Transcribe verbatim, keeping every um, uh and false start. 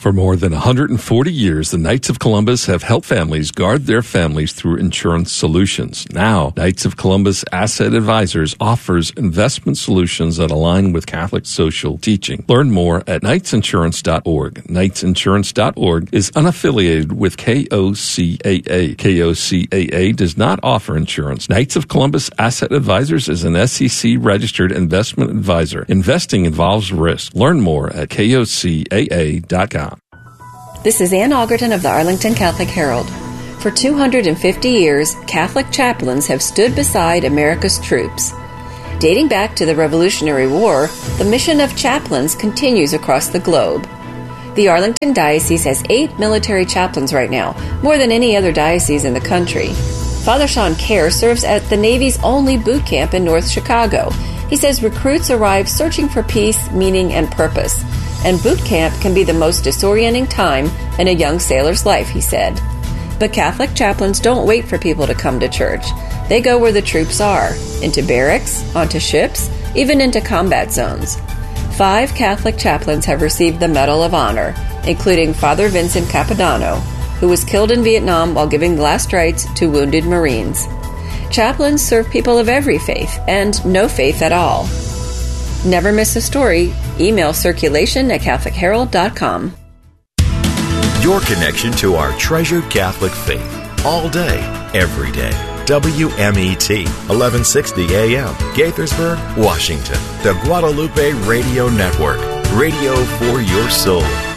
For more than one hundred forty years, the Knights of Columbus have helped families guard their families through insurance solutions. Now, Knights of Columbus Asset Advisors offers investment solutions that align with Catholic social teaching. Learn more at knights insurance dot org. knights insurance dot org is unaffiliated with K O C A A. K O C A A does not offer insurance. Knights of Columbus Asset Advisors is an S E C-registered investment advisor. Investing involves risk. Learn more at K O C A A dot com. This is Ann Algerton of the Arlington Catholic Herald. For two hundred fifty years, Catholic chaplains have stood beside America's troops. Dating back to the Revolutionary War, the mission of chaplains continues across the globe. The Arlington Diocese has eight military chaplains right now, more than any other diocese in the country. Father Sean Kerr serves at the Navy's only boot camp in North Chicago. He says recruits arrive searching for peace, meaning, and purpose. And boot camp can be the most disorienting time in a young sailor's life, he said. But Catholic chaplains don't wait for people to come to church. They go where the troops are, into barracks, onto ships, even into combat zones. Five Catholic chaplains have received the Medal of Honor, including Father Vincent Capodanno, who was killed in Vietnam while giving the last rites to wounded Marines. Chaplains serve people of every faith and no faith at all. Never miss a story. Email circulation at catholic herald dot com. Your connection to our treasured Catholic faith. All day, every day. W M E T, eleven sixty A M, Gaithersburg, Washington. The Guadalupe Radio Network. Radio for your soul.